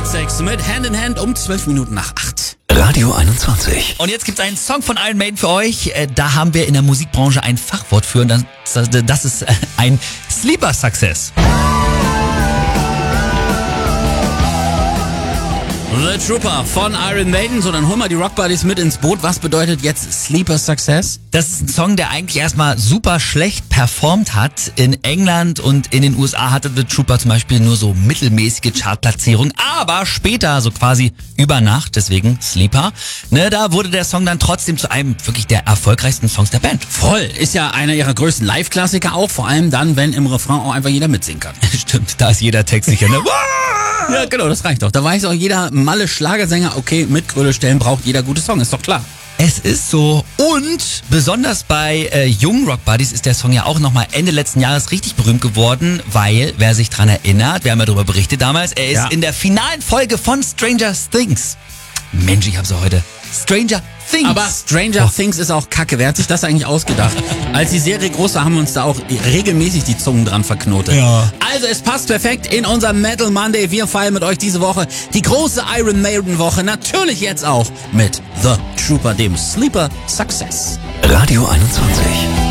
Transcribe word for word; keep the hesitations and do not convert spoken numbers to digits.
Sechs mit Hand in Hand um zwölf Minuten nach acht. Radio einundzwanzig. Und jetzt gibt's einen Song von Iron Maiden für euch. Äh, Da haben wir in der Musikbranche ein Fachwort für und das, das ist äh, ein Sleeper Success. The Trooper von Iron Maiden. So, dann holen wir die Rock Buddies mit ins Boot. Was bedeutet jetzt Sleeper Success? Das ist ein Song, der eigentlich erstmal super schlecht performt hat. In England und in den U S A hatte The Trooper zum Beispiel nur so mittelmäßige Chartplatzierung. Aber später, so quasi über Nacht, deswegen Sleeper, ne, da wurde der Song dann trotzdem zu einem wirklich der erfolgreichsten Songs der Band. Voll. Ist ja einer ihrer größten Live-Klassiker auch. Vor allem dann, wenn im Refrain auch einfach jeder mitsingen kann. Stimmt, da ist jeder Text sicher, ne? Ja, genau, das reicht doch. Da weiß auch jeder Malle-Schlagersänger, okay, mit Gröle stellen braucht jeder gute Song, ist doch klar. Es ist so. Und besonders bei äh, jungen Rock Buddies ist der Song ja auch nochmal Ende letzten Jahres richtig berühmt geworden, weil, wer sich dran erinnert, wir haben ja darüber berichtet damals, er ist Ja. in der finalen Folge von Stranger Things. Mensch, ich hab so heute. Stranger Things. Aber Stranger Oh. Things ist auch kacke. Wer hat sich das eigentlich ausgedacht? Als die Serie groß war, haben wir uns da auch regelmäßig die Zungen dran verknotet. Ja. Also es passt perfekt in unser Metal Monday. Wir feiern mit euch diese Woche die große Iron Maiden Woche. Natürlich jetzt auch mit The Trooper, dem Sleeper Success. Radio einundzwanzig.